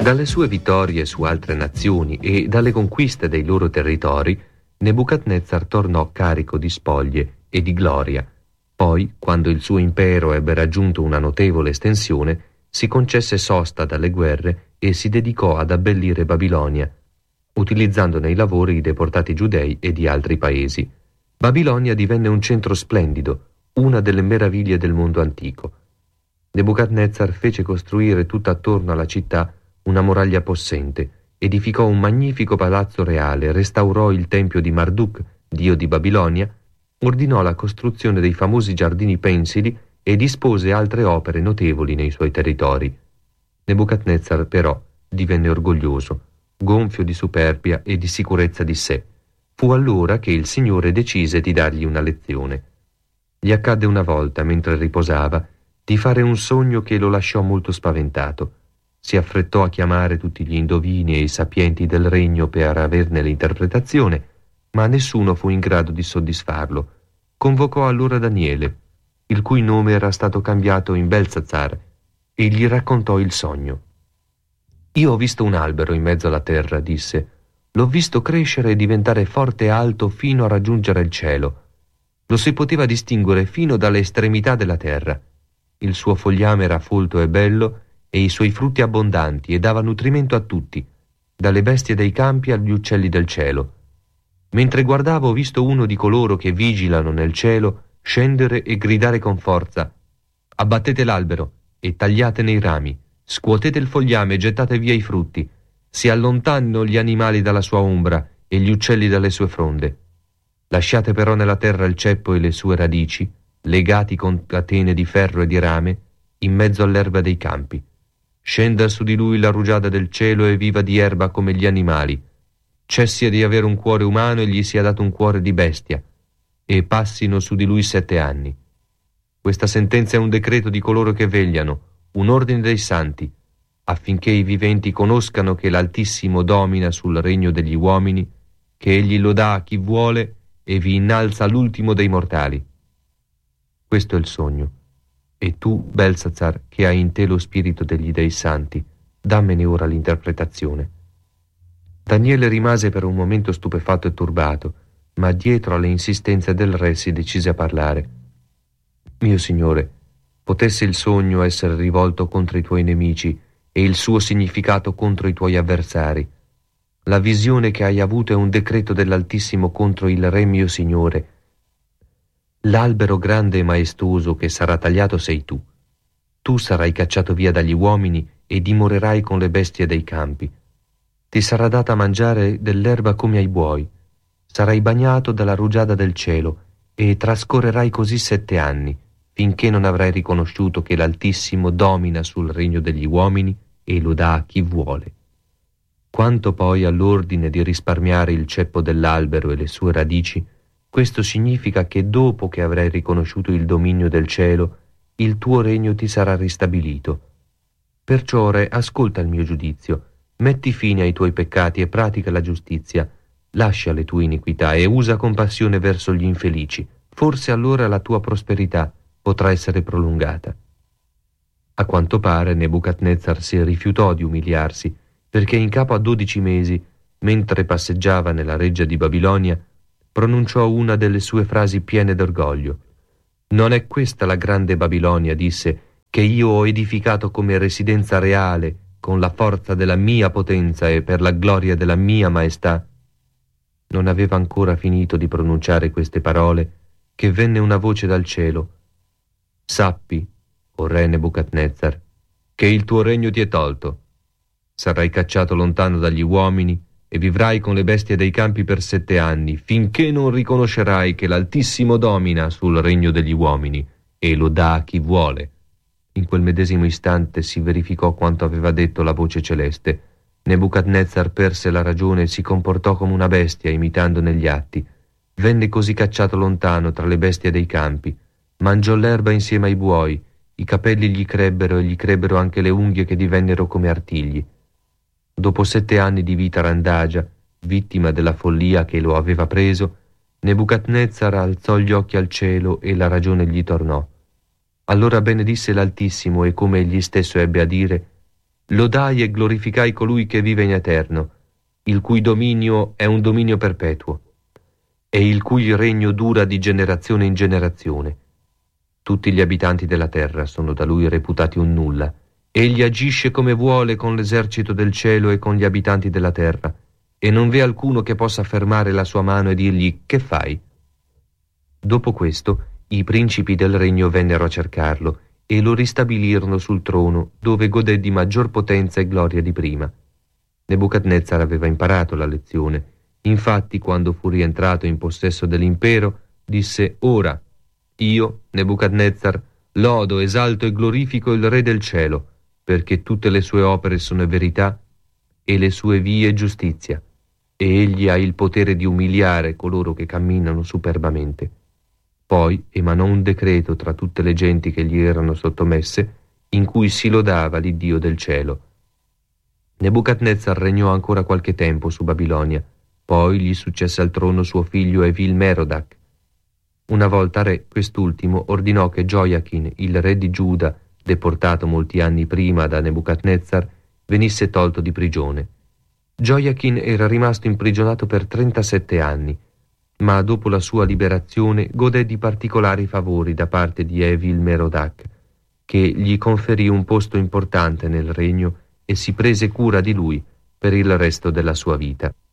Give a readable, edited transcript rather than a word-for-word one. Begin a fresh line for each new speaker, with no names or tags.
Dalle sue vittorie su altre nazioni e dalle conquiste dei loro territori, Nebuchadnezzar tornò carico di spoglie e di gloria. Poi, quando il suo impero ebbe raggiunto una notevole estensione, si concesse sosta dalle guerre e si dedicò ad abbellire Babilonia, utilizzando nei lavori i deportati giudei e di altri paesi. Babilonia divenne un centro splendido, una delle meraviglie del mondo antico. Nebuchadnezzar fece costruire tutta attorno alla città una muraglia possente, edificò un magnifico palazzo reale, restaurò il tempio di Marduk, dio di Babilonia, ordinò la costruzione dei famosi giardini pensili e dispose altre opere notevoli nei suoi territori. Nebuchadnezzar però divenne orgoglioso, gonfio di superbia e di sicurezza di sé. Fu allora che il Signore decise di dargli una lezione. Gli accadde una volta, mentre riposava, di fare un sogno che lo lasciò molto spaventato. Si affrettò a chiamare tutti gli indovini e i sapienti del regno per averne l'interpretazione, ma nessuno fu in grado di soddisfarlo. Convocò allora Daniele, il cui nome era stato cambiato in Beltsazzar, e gli raccontò il sogno. «Io ho visto un albero in mezzo alla terra», disse. «L'ho visto crescere e diventare forte e alto fino a raggiungere il cielo. Lo si poteva distinguere fino dalle estremità della terra. Il suo fogliame era folto e bello, e i suoi frutti abbondanti, e dava nutrimento a tutti, dalle bestie dei campi agli uccelli del cielo. Mentre guardavo ho visto uno di coloro che vigilano nel cielo scendere e gridare con forza: abbattete l'albero e tagliatene i rami, scuotete il fogliame e gettate via i frutti, si allontanino gli animali dalla sua ombra e gli uccelli dalle sue fronde. Lasciate però nella terra il ceppo e le sue radici, legati con catene di ferro e di rame, in mezzo all'erba dei campi. Scenda su di lui la rugiada del cielo e viva di erba come gli animali. Cessi di avere un cuore umano e gli sia dato un cuore di bestia, e passino su di lui 7 anni. Questa sentenza è un decreto di coloro che vegliano, un ordine dei santi, affinché i viventi conoscano che l'Altissimo domina sul regno degli uomini, che egli lo dà a chi vuole e vi innalza l'ultimo dei mortali. Questo è il sogno. E tu, Beltsazzar, che hai in te lo spirito degli dei santi, dammene ora l'interpretazione». Daniele rimase per un momento stupefatto e turbato, ma dietro alle insistenze del re si decise a parlare. «Mio signore, potesse il sogno essere rivolto contro i tuoi nemici e il suo significato contro i tuoi avversari. La visione che hai avuto è un decreto dell'Altissimo contro il re mio signore. L'albero grande e maestoso che sarà tagliato sei tu. Tu sarai cacciato via dagli uomini e dimorerai con le bestie dei campi. Ti sarà data a mangiare dell'erba come ai buoi. Sarai bagnato dalla rugiada del cielo e trascorrerai così 7 anni, finché non avrai riconosciuto che l'Altissimo domina sul regno degli uomini e lo dà a chi vuole. Quanto poi all'ordine di risparmiare il ceppo dell'albero e le sue radici, questo significa che dopo che avrai riconosciuto il dominio del cielo, il tuo regno ti sarà ristabilito. Perciò, re, ascolta il mio giudizio, metti fine ai tuoi peccati e pratica la giustizia, lascia le tue iniquità e usa compassione verso gli infelici, forse allora la tua prosperità potrà essere prolungata». A quanto pare Nebuchadnezzar si rifiutò di umiliarsi, perché in capo a 12 mesi, mentre passeggiava nella reggia di Babilonia, pronunciò una delle sue frasi piene d'orgoglio. «Non è questa la grande Babilonia», disse, «che io ho edificato come residenza reale, con la forza della mia potenza e per la gloria della mia maestà?» Non aveva ancora finito di pronunciare queste parole che venne una voce dal cielo: «Sappi, o re Nebuchadnezzar, che il tuo regno ti è tolto. Sarai cacciato lontano dagli uomini e vivrai con le bestie dei campi per 7 anni, finché non riconoscerai che l'Altissimo domina sul regno degli uomini e lo dà a chi vuole». In quel medesimo istante si verificò quanto aveva detto la voce celeste. Nebuchadnezzar perse la ragione e si comportò come una bestia, imitandone gli atti. Venne così cacciato lontano tra le bestie dei campi. Mangiò l'erba insieme ai buoi, i capelli gli crebbero e gli crebbero anche le unghie che divennero come artigli. Dopo 7 anni di vita randagia, vittima della follia che lo aveva preso, Nebuchadnezzar alzò gli occhi al cielo e la ragione gli tornò. Allora benedisse l'Altissimo e, come egli stesso ebbe a dire, Lodai e glorificai colui che vive in eterno, il cui dominio è un dominio perpetuo, e il cui regno dura di generazione in generazione. Tutti gli abitanti della terra sono da lui reputati un nulla. Egli agisce come vuole con l'esercito del cielo e con gli abitanti della terra, e non v'è alcuno che possa fermare la sua mano e dirgli: che fai? Dopo questo, i principi del regno vennero a cercarlo e lo ristabilirono sul trono, dove godé di maggior potenza e gloria di prima. Nebuchadnezzar aveva imparato la lezione. Infatti, quando fu rientrato in possesso dell'impero, disse: ora, io, Nebuchadnezzar, lodo, esalto e glorifico il Re del cielo, perché tutte le sue opere sono verità e le sue vie giustizia, e egli ha il potere di umiliare coloro che camminano superbamente. Poi emanò un decreto tra tutte le genti che gli erano sottomesse, in cui si lodava l'Iddio del cielo. Nebuchadnezzar regnò ancora qualche tempo su Babilonia, poi gli successe al trono suo figlio Evil-Merodach. Una volta re, quest'ultimo ordinò che Gioiachin, il re di Giuda, deportato molti anni prima da Nebuchadnezzar, venisse tolto di prigione. Gioiachin era rimasto imprigionato per 37 anni, ma dopo la sua liberazione godé di particolari favori da parte di Evil-Merodach, che gli conferì un posto importante nel regno e si prese cura di lui per il resto della sua vita.